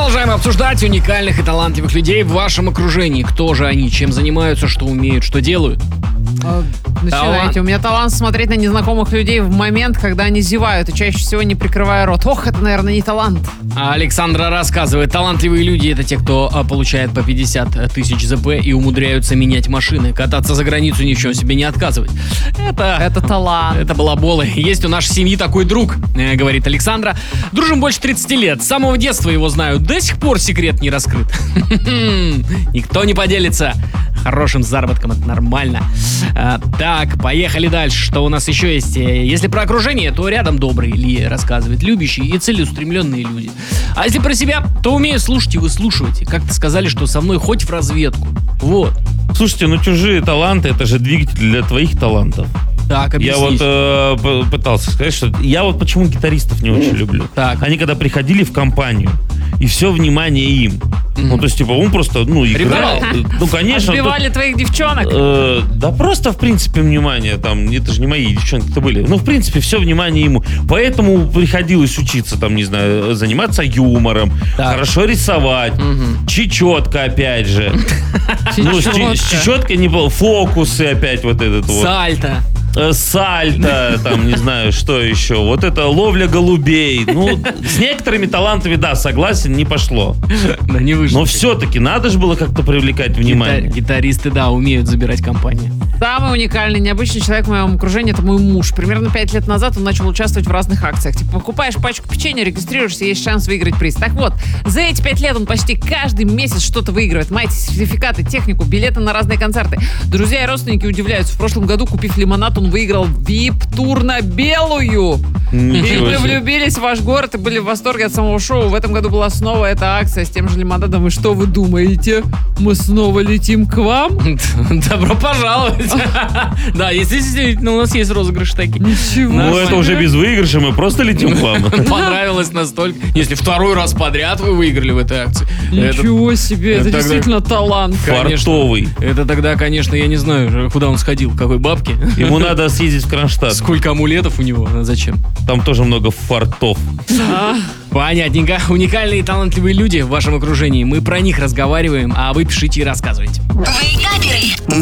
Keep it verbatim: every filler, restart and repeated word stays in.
Продолжаем обсуждать уникальных и талантливых людей в вашем окружении. Кто же они, чем занимаются, что умеют, что делают? А, начинайте. У меня талант смотреть на незнакомых людей в момент, когда они зевают, и чаще всего не прикрывая рот. Ох, это, наверное, не талант. А Александра рассказывает, талантливые люди — это те, кто а, получает по пятьдесят тысяч ЗП и умудряются менять машины, кататься за границу, ни в чем себе не отказывать. Это... Это талант. Это балаболы. Есть у нашей семьи такой друг, э, говорит Александра. Дружим больше тридцати лет. С самого детства его знаю. До сих пор секрет не раскрыт. Никто не поделится хорошим заработком, это нормально. А, так, поехали дальше. Что у нас еще есть? Если про окружение, то рядом добрые, Ли рассказывает, любящие и целеустремленные люди. А если про себя, то умею слушать и выслушивать. Как-то сказали, что со мной хоть в разведку. Вот. Слушайте, ну чужие таланты — это же двигатель для твоих талантов. Так, объяснись. Я вот э, п- пытался сказать, что я вот почему гитаристов не очень люблю. Так. Они когда приходили в компанию, и все внимание им. Mm-hmm. Ну, то есть, типа, он просто, ну, играл. Ну, конечно. Отбивали то, твоих девчонок? Э, да просто, в принципе, внимание. Там, это же не мои девчонки-то были. Ну, в принципе, все внимание ему. Поэтому приходилось учиться, там, не знаю, заниматься юмором, так. хорошо рисовать, mm-hmm. чечетка, опять же. Ну, с чечеткой не было. Фокусы опять вот этот вот. Сальто. Сальто, там, не знаю, что еще. Вот это ловля голубей. Ну, с некоторыми талантами, да, согласен, не пошло. Да, не вышло. Но все-таки надо же было как-то привлекать внимание. Гитар- гитаристы, да, умеют забирать компанию. Самый уникальный, необычный человек в моем окружении — это мой муж. Примерно пять лет назад он начал участвовать в разных акциях. Типа, покупаешь пачку печенья, регистрируешься, есть шанс выиграть приз. Так вот, за эти пять лет он почти каждый месяц что-то выигрывает. Майки, сертификаты, технику, билеты на разные концерты. Друзья и родственники удивляются. В прошлом году, купив лимонад, он выиграл ви ай пи-тур на Белую. И мы влюбились в ваш город и были в восторге от самого шоу. В этом году была снова эта акция с тем же лимонадом. И что вы думаете? Мы снова летим к вам? Добро пожаловать. Да, естественно, у нас есть розыгрыш такие. Ничего. Ну, это уже без выигрыша, мы просто летим к вам. Понравилось настолько. Если второй раз подряд вы выиграли в этой акции. Ничего себе, это действительно талант. Фартовый. Это тогда, конечно, я не знаю, куда он сходил, какой бабки. Ему надо съездить в Кронштадт. Сколько амулетов у него, зачем? Там тоже много фартов. Понятненько. Уникальные и талантливые люди в вашем окружении. Мы про них разговариваем, а вы пишите и рассказывайте. Вейкаперы.